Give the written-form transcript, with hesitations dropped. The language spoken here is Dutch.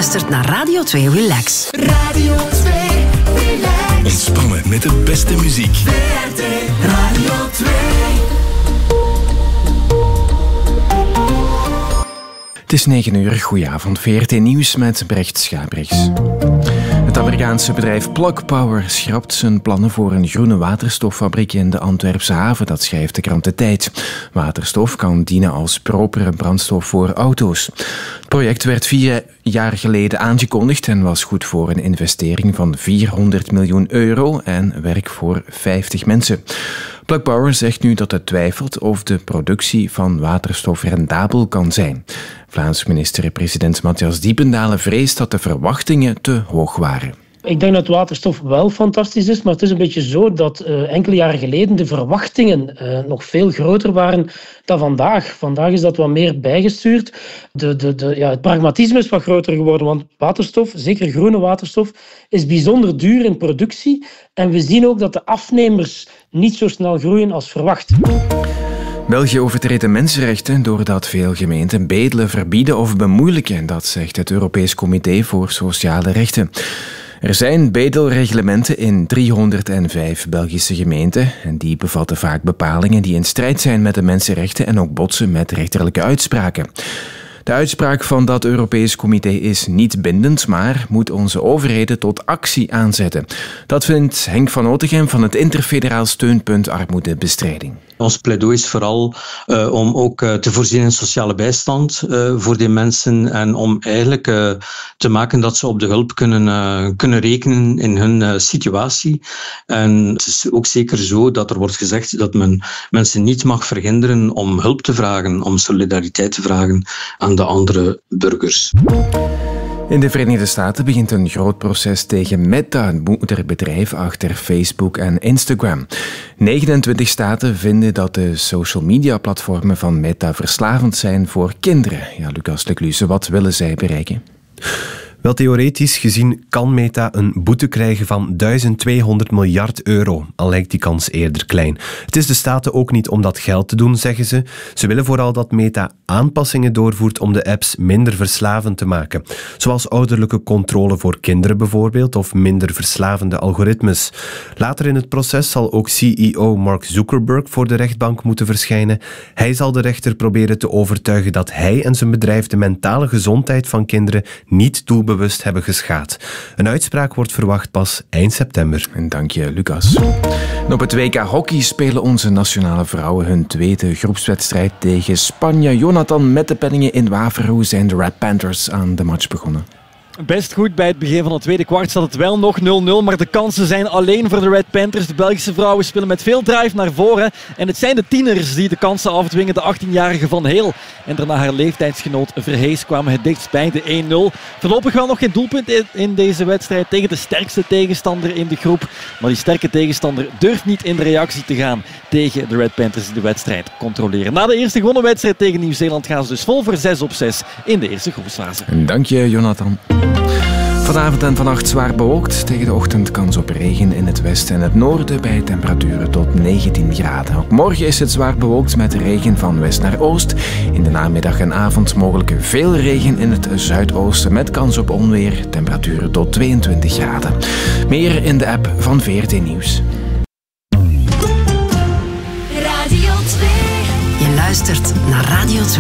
luistert naar Radio 2 Relax. Radio 2 Relax. Ontspannen met de beste muziek. VRT Radio 2. Het is 9:00, goedenavond. VRT Nieuws met Brecht Schabrichs. Het Amerikaanse bedrijf Plug Power schrapt zijn plannen voor een groene waterstoffabriek in de Antwerpse haven, dat schrijft de krant De Tijd. Waterstof kan dienen als propere brandstof voor auto's. Het project werd 4 jaar geleden aangekondigd en was goed voor een investering van €400 miljoen en werk voor 50 mensen. Plug Power zegt nu dat het twijfelt of de productie van waterstof rendabel kan zijn. Vlaams minister-president Matthias Diependalen vreest dat de verwachtingen te hoog waren. Ik denk dat waterstof wel fantastisch is, maar het is een beetje zo dat enkele jaren geleden de verwachtingen nog veel groter waren dan vandaag. Vandaag is dat wat meer bijgestuurd. Het pragmatisme is wat groter geworden, want waterstof, zeker groene waterstof, is bijzonder duur in productie. En we zien ook dat de afnemers niet zo snel groeien als verwacht. België overtreedt de mensenrechten doordat veel gemeenten bedelen verbieden of bemoeilijken. Dat zegt het Europees Comité voor Sociale Rechten. Er zijn bedelreglementen in 305 Belgische gemeenten en die bevatten vaak bepalingen die in strijd zijn met de mensenrechten en ook botsen met rechterlijke uitspraken. De uitspraak van dat Europees Comité is niet bindend, maar moet onze overheden tot actie aanzetten. Dat vindt Henk van Otegem van het Interfederaal Steunpunt Armoedebestrijding. Ons pleidooi is vooral om ook te voorzien in sociale bijstand voor die mensen en om eigenlijk te maken dat ze op de hulp kunnen rekenen in hun situatie. En het is ook zeker zo dat er wordt gezegd dat men mensen niet mag verhinderen om hulp te vragen, om solidariteit te vragen aan de andere burgers. In de Verenigde Staten begint een groot proces tegen Meta, het moederbedrijf achter Facebook en Instagram. 29 staten vinden dat de social media platformen van Meta verslavend zijn voor kinderen. Ja, Lucas Lecluze, wat willen zij bereiken? Wel, theoretisch gezien kan Meta een boete krijgen van €1200 miljard, al lijkt die kans eerder klein. Het is de staten ook niet om dat geld te doen, zeggen ze. Ze willen vooral dat Meta aanpassingen doorvoert om de apps minder verslavend te maken. Zoals ouderlijke controle voor kinderen bijvoorbeeld, of minder verslavende algoritmes. Later in het proces zal ook CEO Mark Zuckerberg voor de rechtbank moeten verschijnen. Hij zal de rechter proberen te overtuigen dat hij en zijn bedrijf de mentale gezondheid van kinderen niet doelbewust hebben geschaad. Een uitspraak wordt verwacht pas eind september. En dank je, Lucas. En op het WK Hockey spelen onze nationale vrouwen hun tweede groepswedstrijd tegen Spanje. Jonathan, met de penningen in Waveren, hoe zijn de Red Panthers aan de match begonnen? Best goed. Bij het begin van het tweede kwart staat het wel nog 0-0, maar de kansen zijn alleen voor de Red Panthers. De Belgische vrouwen spelen met veel drive naar voren en het zijn de tieners die de kansen afdwingen. De 18-jarige Van Heel en daarna haar leeftijdsgenoot Verhees kwamen het dichtst bij de 1-0. Voorlopig wel nog geen doelpunt in deze wedstrijd tegen de sterkste tegenstander in de groep. Maar die sterke tegenstander durft niet in de reactie te gaan tegen de Red Panthers die de wedstrijd controleren. Na de eerste gewonnen wedstrijd tegen Nieuw-Zeeland gaan ze dus vol voor 6-6 in de eerste groepsfase. Dank je, Jonathan. Vanavond en vannacht zwaar bewolkt. Tegen de ochtend kans op regen in het westen en het noorden bij temperaturen tot 19 graden. Ook morgen is het zwaar bewolkt met regen van west naar oost. In de namiddag en avond mogelijk veel regen in het zuidoosten met kans op onweer. Temperaturen tot 22 graden. Meer in de app van VRT Nieuws. Radio 2. Je luistert naar Radio 2.